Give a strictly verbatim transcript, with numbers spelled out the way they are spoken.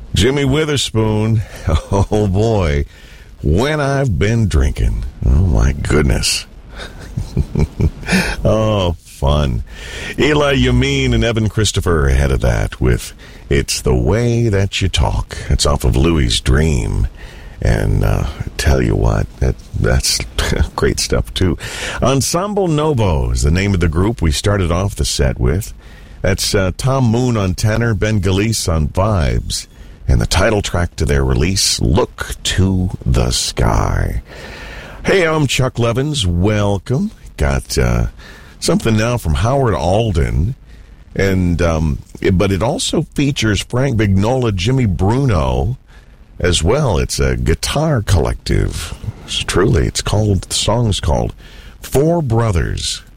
Jimmy Witherspoon, oh boy, when I've been drinking. Oh my goodness. Oh, fun. Eli Yamin and Evan Christopher ahead of that with It's the Way That You Talk. It's off of Louie's Dream. And uh, tell you what, that that's great stuff too. Ensemble Novo is the name of the group we started off the set with. That's uh, Tom Moon on tenor, Ben Galice on vibes, and the title track to their release, Look to the Sky. Hey, I'm Chuck Levins. Welcome. Got uh, something now from Howard Alden, and um, it, but it also features Frank Vignola, Jimmy Bruno, as well. It's a guitar collective. It's truly, it's called, the song's called Four Brothers.